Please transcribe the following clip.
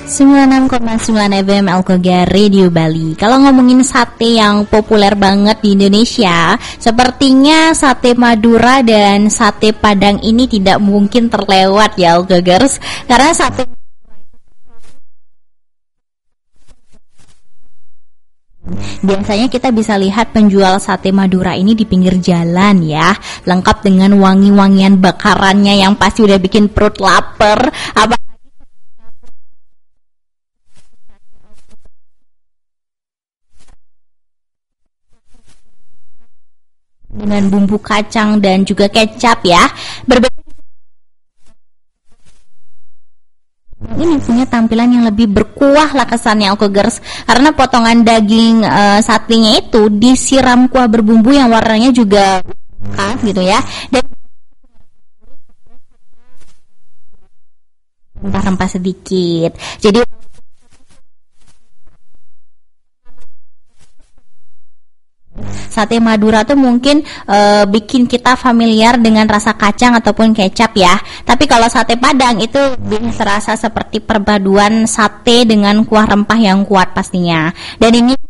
96,9 FM Alkogar Radio Bali. Kalau ngomongin sate yang populer banget di Indonesia, sepertinya sate Madura dan sate Padang ini tidak mungkin terlewat ya Alkogers. Karena sate biasanya kita bisa lihat penjual sate Madura ini di pinggir jalan ya, lengkap dengan wangi-wangian bakarannya yang pasti udah bikin perut lapar. Dengan bumbu kacang dan juga kecap ya. Berbeda ini punya tampilan yang lebih berkuah lah kesannya Alkogers, karena potongan daging satenya itu disiram kuah berbumbu yang warnanya juga khas gitu ya, dan rempah-rempah sedikit. Jadi sate Madura tuh mungkin bikin kita familiar dengan rasa kacang ataupun kecap ya. Tapi kalau sate Padang itu bisa terasa seperti perpaduan sate dengan kuah rempah yang kuat pastinya. Dan ini